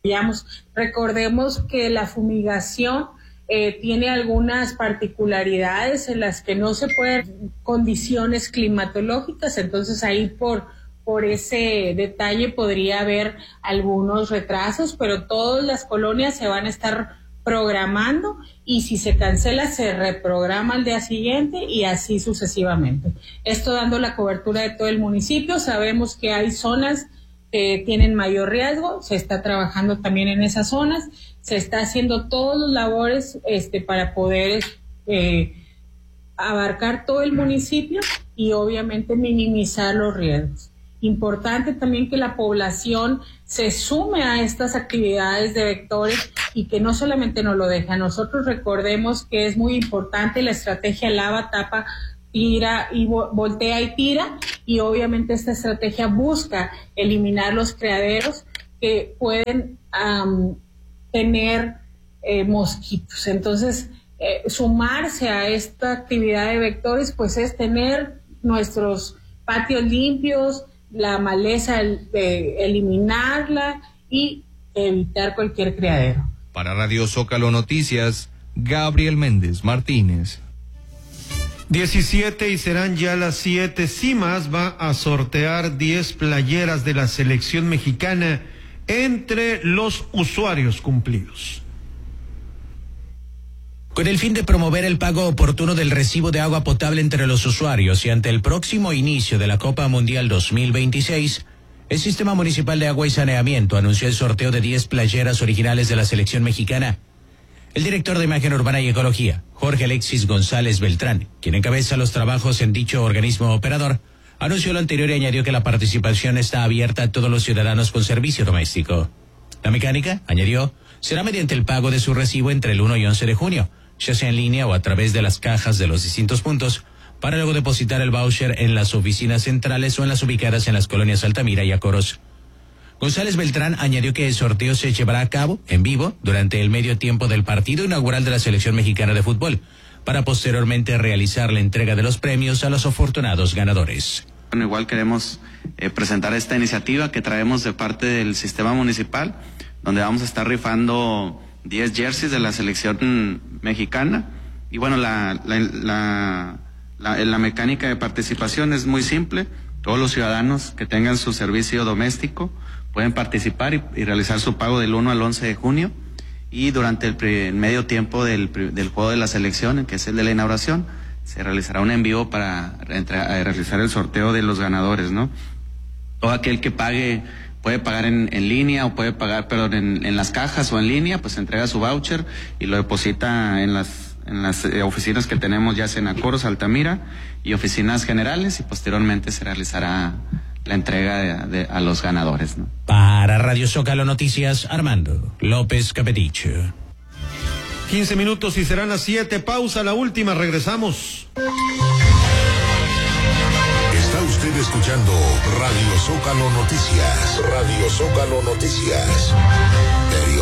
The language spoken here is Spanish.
Recordemos que la fumigación tiene algunas particularidades en las que no se pueden condiciones climatológicas, entonces ahí por ese detalle podría haber algunos retrasos, pero todas las colonias se van a estar programando y si se cancela se reprograma al día siguiente y así sucesivamente. Esto dando la cobertura de todo el municipio. Sabemos que hay zonas que tienen mayor riesgo, se está trabajando también en esas zonas, se está haciendo todos los labores para poder abarcar todo el municipio y obviamente minimizar los riesgos. Importante también que la población se sume a estas actividades de vectores y que no solamente nos lo deja. Nosotros recordemos que es muy importante la estrategia lava, tapa, tira y voltea y tira, y obviamente esta estrategia busca eliminar los criaderos que pueden tener mosquitos. Entonces, sumarse a esta actividad de vectores pues es tener nuestros patios limpios, la maleza eliminarla y evitar cualquier criadero. Para Radio Zócalo Noticias, Gabriel Méndez Martínez. 17 y serán ya las 7. CIMAS va a sortear 10 playeras de la selección mexicana entre los usuarios cumplidos. Con el fin de promover el pago oportuno del recibo de agua potable entre los usuarios y ante el próximo inicio de la Copa Mundial 2026, el Sistema Municipal de Agua y Saneamiento anunció el sorteo de 10 playeras originales de la selección mexicana. El director de Imagen Urbana y Ecología, Jorge Alexis González Beltrán, quien encabeza los trabajos en dicho organismo operador, anunció lo anterior y añadió que la participación está abierta a todos los ciudadanos con servicio doméstico. La mecánica, añadió, será mediante el pago de su recibo entre el 1 y 11 de junio, ya sea en línea o a través de las cajas de los distintos puntos, para luego depositar el voucher en las oficinas centrales o en las ubicadas en las colonias Altamira y Acoros. González Beltrán añadió que el sorteo se llevará a cabo en vivo durante el medio tiempo del partido inaugural de la Selección Mexicana de Fútbol, para posteriormente realizar la entrega de los premios a los afortunados ganadores. Bueno, igual queremos presentar esta iniciativa que traemos de parte del sistema municipal, donde vamos a estar rifando 10 jerseys de la selección mexicana. Y bueno, la mecánica de participación es muy simple. Todos los ciudadanos que tengan su servicio doméstico pueden participar y realizar su pago del 1 al 11 de junio. Y durante el medio tiempo del juego de la selección, que es el de la inauguración, se realizará un en vivo para realizar el sorteo de los ganadores, ¿no? Todo aquel que pague, puede pagar en línea o puede pagar, en las cajas o en línea, pues entrega su voucher y lo deposita en las oficinas que tenemos, ya sea en Acoros, Altamira y oficinas generales, y posteriormente se realizará la entrega a los ganadores, ¿no? Para Radio Zócalo Noticias, Armando López Capeticho. 15 minutos y serán las 7. Pausa, la última, regresamos. Está usted escuchando Radio Zócalo Noticias. Radio Zócalo Noticias.